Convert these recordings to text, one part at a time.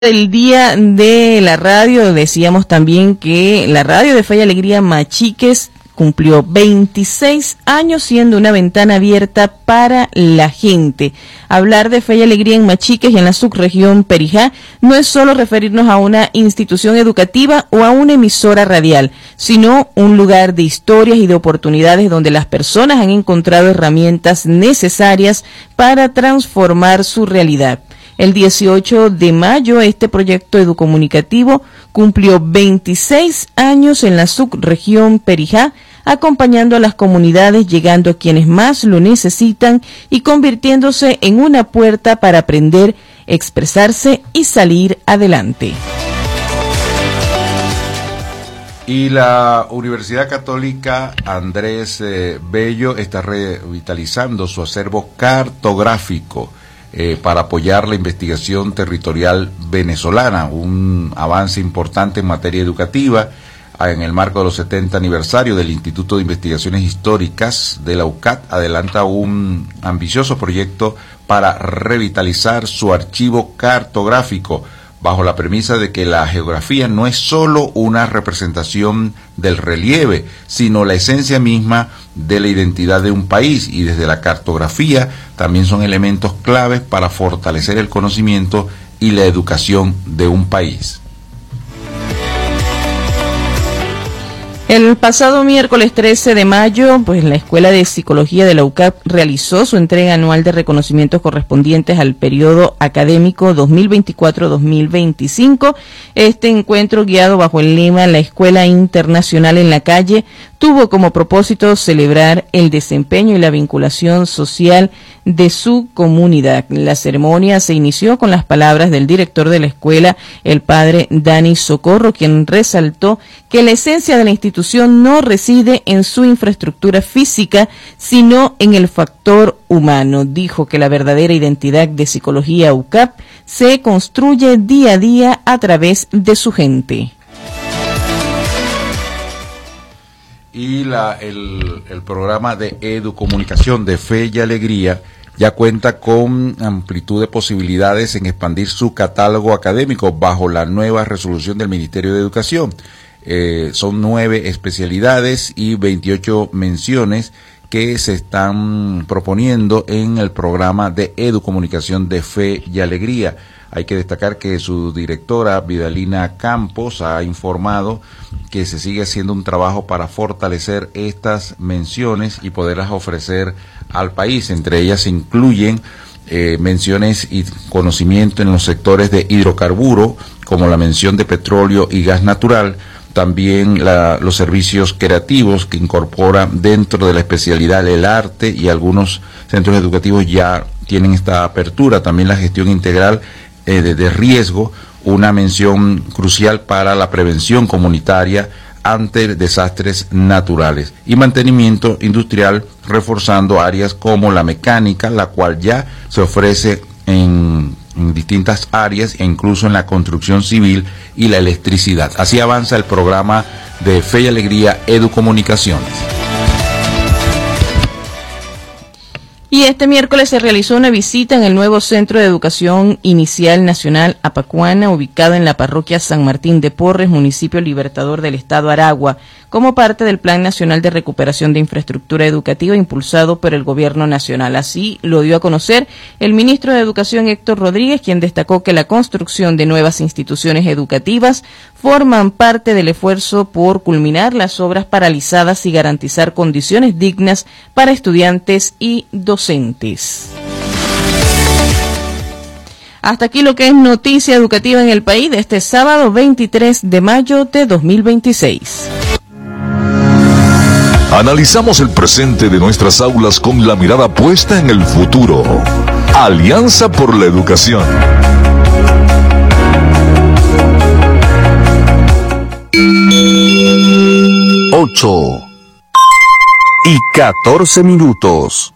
El día de la radio, decíamos también que la radio de Fe y Alegría Machiques cumplió 26 años siendo una ventana abierta para la gente. Hablar de Fe y Alegría en Machiques y en la subregión Perijá no es solo referirnos a una institución educativa o a una emisora radial, sino un lugar de historias y de oportunidades donde las personas han encontrado herramientas necesarias para transformar su realidad. El 18 de mayo, este proyecto educomunicativo cumplió 26 años en la subregión Perijá, acompañando a las comunidades, llegando a quienes más lo necesitan y convirtiéndose en una puerta para aprender, expresarse y salir adelante. Y la Universidad Católica Andrés Bello está revitalizando su acervo cartográfico para apoyar la investigación territorial venezolana, un avance importante en materia educativa en el marco de los 70 aniversarios del Instituto de Investigaciones Históricas de la UCAT. Adelanta un ambicioso proyecto para revitalizar su archivo cartográfico, bajo la premisa de que la geografía no es solo una representación del relieve, sino la esencia misma de la identidad de un país, y desde la cartografía también son elementos claves para fortalecer el conocimiento y la educación de un país. El pasado miércoles 13 de mayo, la Escuela de Psicología de la UCAP realizó su entrega anual de reconocimientos correspondientes al periodo académico 2024-2025. Este encuentro, guiado bajo el lema La Escuela Internacional en la Calle, tuvo como propósito celebrar el desempeño y la vinculación social de su comunidad. La ceremonia se inició con las palabras del director de la escuela, el padre Dani Socorro, quien resaltó que la esencia de la institución no reside en su infraestructura física, sino en el factor humano. Dijo que la verdadera identidad de Psicología UCAP se construye día a día a través de su gente. Y el programa de educomunicación de Fe y Alegría ya cuenta con amplitud de posibilidades en expandir su catálogo académico bajo la nueva resolución del Ministerio de Educación. Son 9 especialidades y 28 menciones que se están proponiendo en el programa de educomunicación de Fe y Alegría. Hay que destacar que su directora, Vidalina Campos, ha informado que se sigue haciendo un trabajo para fortalecer estas menciones y poderlas ofrecer al país. Entre ellas se incluyen menciones y conocimiento en los sectores de hidrocarburo, como la mención de petróleo y gas natural, también los servicios creativos que incorpora dentro de la especialidad el arte, y algunos centros educativos ya tienen esta apertura, también la gestión integral de riesgo, una mención crucial para la prevención comunitaria ante desastres naturales, y mantenimiento industrial, reforzando áreas como la mecánica, la cual ya se ofrece en distintas áreas e incluso en la construcción civil y la electricidad. Así avanza el programa de Fe y Alegría Educomunicaciones. Y este miércoles se realizó una visita en el nuevo Centro de Educación Inicial Nacional Apacuana, ubicado en la parroquia San Martín de Porres, municipio Libertador del estado Aragua, como parte del Plan Nacional de Recuperación de Infraestructura Educativa impulsado por el Gobierno Nacional. Así lo dio a conocer el ministro de Educación, Héctor Rodríguez, quien destacó que la construcción de nuevas instituciones educativas forman parte del esfuerzo por culminar las obras paralizadas y garantizar condiciones dignas para estudiantes y docentes. Hasta aquí lo que es noticia educativa en el país de este sábado 23 de mayo de 2026. Analizamos el presente de nuestras aulas con la mirada puesta en el futuro. Alianza por la Educación. Ocho y 14 minutos.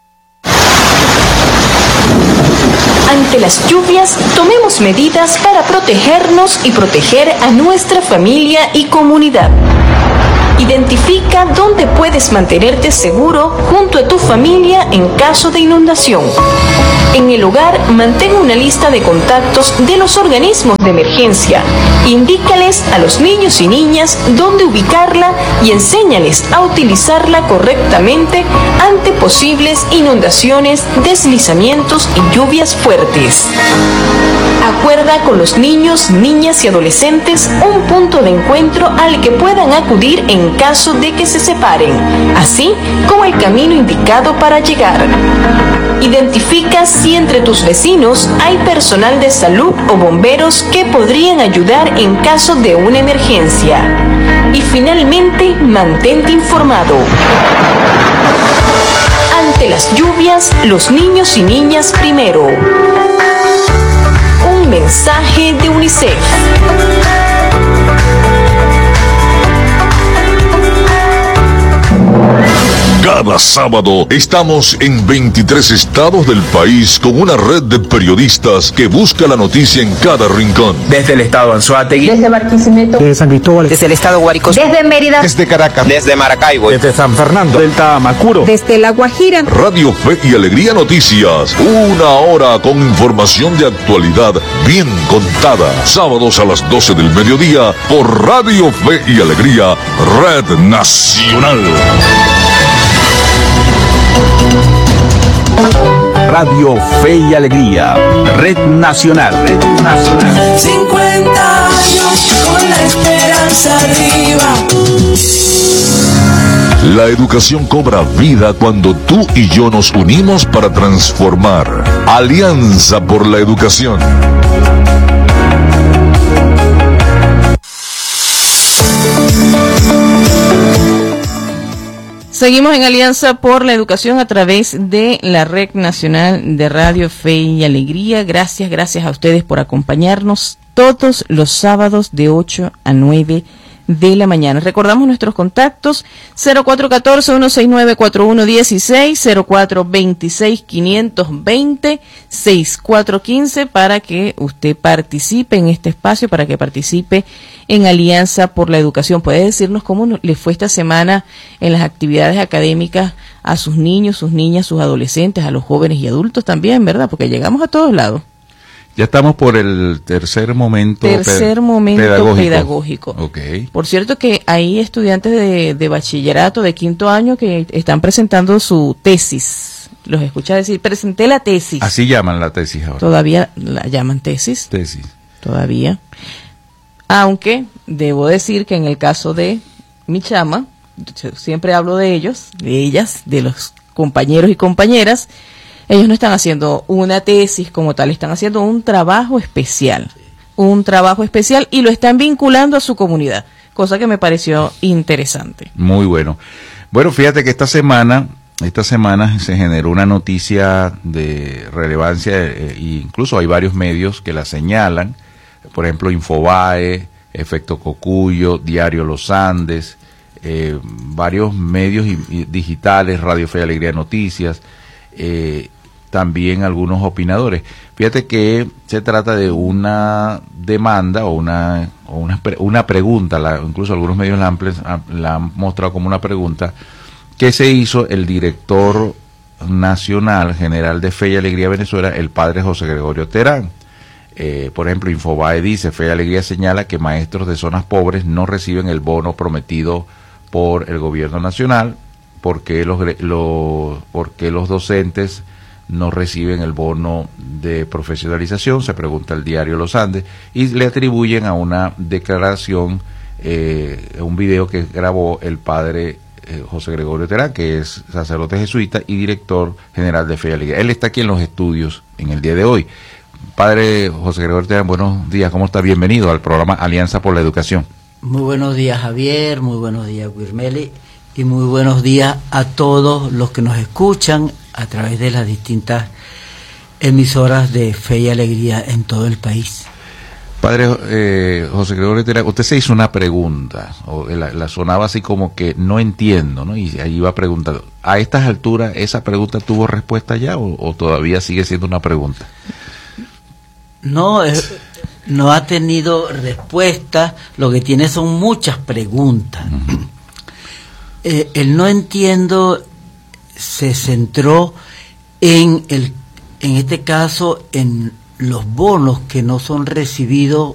Ante las lluvias, tomemos medidas para protegernos y proteger a nuestra familia y comunidad. Identifica dónde puedes mantenerte seguro junto a tu familia en caso de inundación. En el hogar, mantén una lista de contactos de los organismos de emergencia. Indícales a los niños y niñas dónde ubicarla y enséñales a utilizarla correctamente ante posibles inundaciones, deslizamientos y lluvias fuertes. Acuerda con los niños, niñas y adolescentes un punto de encuentro al que puedan acudir en caso de que se separen, así como el camino indicado para llegar. Identifica si entre tus vecinos hay personal de salud o bomberos que podrían ayudar en caso de una emergencia. Y finalmente, mantente informado. Ante las lluvias, los niños y niñas primero. Un mensaje de UNICEF. Cada sábado estamos en 23 estados del país con una red de periodistas que busca la noticia en cada rincón. Desde el estado Anzoátegui, desde Barquisimeto, desde San Cristóbal, desde el estado Guárico, desde Mérida, Desde Caracas, desde Maracaibo, desde San Fernando, del Tamacuro, desde La Guajira. Radio Fe y Alegría Noticias, una hora con información de actualidad bien contada. Sábados a las 12 del mediodía por Radio Fe y Alegría, Red Nacional. Radio Fe y Alegría, Red Nacional. 50 años con la esperanza arriba. La educación cobra vida cuando tú y yo nos unimos para transformar. Alianza por la Educación. Seguimos en Alianza por la Educación a través de la Red Nacional de Radio Fe y Alegría. Gracias a ustedes por acompañarnos todos los sábados de 8 a 9 de la mañana. Recordamos nuestros contactos: 0414-169-4116, 0426-520, 6415, para que usted participe en este espacio, para que participe en Alianza por la Educación. ¿Puede decirnos cómo le fue esta semana en las actividades académicas a sus niños, sus niñas, sus adolescentes, a los jóvenes y adultos también, verdad? Porque llegamos a todos lados. Ya estamos por el tercer momento pedagógico. Okay. Por cierto que hay estudiantes de bachillerato de quinto año que están presentando su tesis. Los escucha decir, presenté la tesis. Así llaman la tesis ahora. Todavía la llaman tesis. Tesis. Todavía. Aunque debo decir que en el caso de mi chama, yo siempre hablo de ellos, de ellas, de los compañeros y compañeras. Ellos no están haciendo una tesis como tal, están haciendo un trabajo especial. Un trabajo especial y lo están vinculando a su comunidad, cosa que me pareció interesante. Muy bueno. Bueno, fíjate que esta semana se generó una noticia de relevancia, e incluso hay varios medios que la señalan, por ejemplo Infobae, Efecto Cocuyo, Diario Los Andes, varios medios digitales, Radio Fe y Alegría Noticias, también algunos opinadores. Fíjate que se trata de una demanda o una pregunta, incluso algunos medios la han mostrado como una pregunta, que se hizo el director nacional general de Fe y Alegría Venezuela, el padre José Gregorio Terán. Por ejemplo, Infobae dice: Fe y Alegría señala que maestros de zonas pobres no reciben el bono prometido por el gobierno nacional, porque los docentes no reciben el bono de profesionalización, se pregunta el diario Los Andes, y le atribuyen a una declaración, un video que grabó el padre José Gregorio Terán, que es sacerdote jesuita y director general de Fe y Alegría. Él está aquí en los estudios en el día de hoy. Padre José Gregorio Terán, buenos días, ¿cómo está? Bienvenido al programa Alianza por la Educación. Muy buenos días, Javier, muy buenos días, Wirmeli, y muy buenos días a todos los que nos escuchan a través de las distintas emisoras de Fe y Alegría en todo el país. Padre José Gregorio Terán, usted se hizo una pregunta, o la sonaba así como que no entiendo, ¿no? Y ahí iba a preguntar, ¿a estas alturas esa pregunta tuvo respuesta ya o todavía sigue siendo una pregunta? No, no ha tenido respuesta, lo que tiene son muchas preguntas. Uh-huh. el no entiendo se centró en este caso en los bonos que no son recibidos